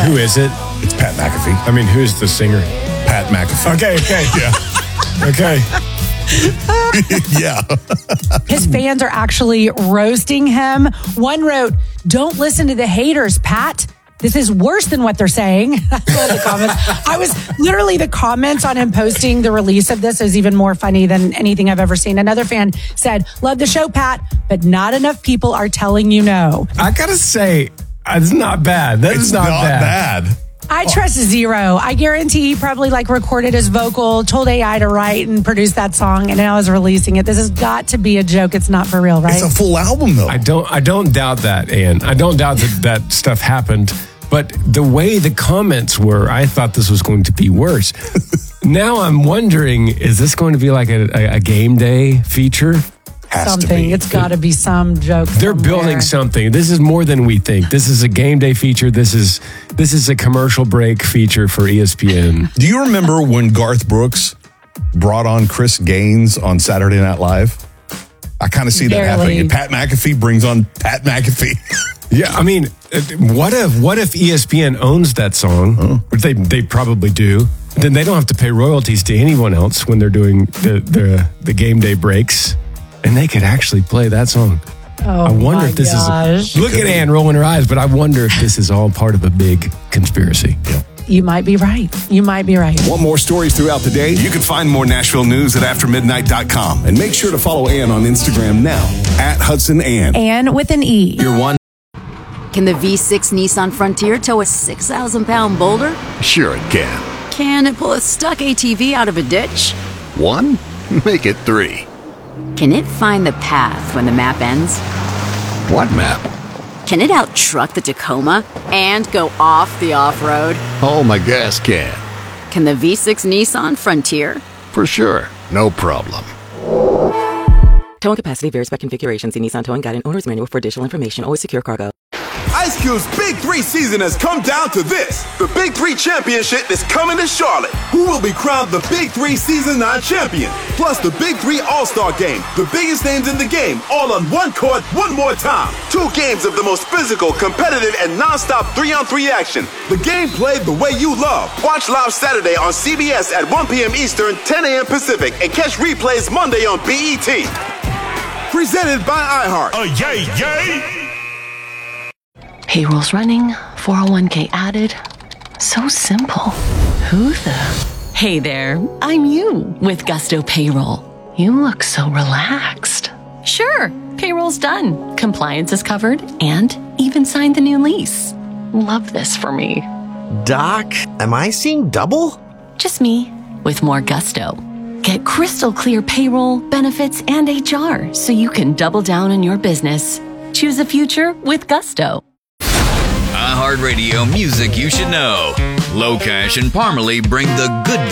Who is it? It's Pat McAfee. I mean, who's the singer? Pat McAfee. Okay. Yeah. Okay. Yeah. His fans are actually roasting him. One wrote, "Don't listen to the haters, Pat. This is worse than what they're saying." That's one of the comments. The comments on him posting the release of this is even more funny than anything I've ever seen. Another fan said, "Love the show, Pat, but not enough people are telling you no." I gotta say, it's not bad. It's not bad. I trust zero. I guarantee he probably recorded his vocal, told AI to write and produce that song, and now is releasing it. This has got to be a joke. It's not for real, right? It's a full album, though. I don't doubt that, Ann. I don't doubt that stuff happened. But the way the comments were, I thought this was going to be worse. Now I'm wondering, is this going to be like a game day feature? Something. It's got to be some joke. They're building something. This is more than we think. This is a game day feature. This is a commercial break feature for ESPN. Do you remember when Garth Brooks brought on Chris Gaines on Saturday Night Live? I kind of see that happening. And Pat McAfee brings on Pat McAfee. Yeah, I mean, what if ESPN owns that song? Which they probably do. Then they don't have to pay royalties to anyone else when they're doing the game day breaks. And they could actually play that song. Oh, I wonder if this is... Look at Ann rolling her eyes, but I wonder if this is all part of a big conspiracy. Yeah. You might be right. Want more stories throughout the day? You can find more Nashville news at aftermidnight.com. And make sure to follow Ann on Instagram now, @HudsonAnn. Ann with an E. You're one. Can the V6 Nissan Frontier tow a 6,000-pound boulder? Sure it can. Can it pull a stuck ATV out of a ditch? 1? Make it 3. Can it find the path when the map ends? What map? Can it out-truck the Tacoma and go off the off-road? Oh, my gas can. Can the V6 Nissan Frontier? For sure. No problem. Towing capacity varies by configuration. See Nissan Towing Guide and Owner's Manual for additional information. Always secure cargo. Ice Cube's Big 3 season has come down to this. The Big 3 Championship is coming to Charlotte. Who will be crowned the Big 3 Season 9 champion? Plus the Big 3 All-Star Game. The biggest names in the game, all on one court, one more time. 2 games of the most physical, competitive, and non-stop 3-on-3 action. The game played the way you love. Watch live Saturday on CBS at 1 p.m. Eastern, 10 a.m. Pacific, and catch replays Monday on BET. Presented by iHeart. Yay! Payroll's running, 401k added. So simple. Who the? Hey there, I'm you with Gusto Payroll. You look so relaxed. Sure, payroll's done. Compliance is covered and even signed the new lease. Love this for me. Doc, am I seeing double? Just me with more gusto. Get crystal clear payroll, benefits, and HR so you can double down in your business. Choose a future with Gusto. iHeartRadio music you should know. Low Cash and Parmalee bring the good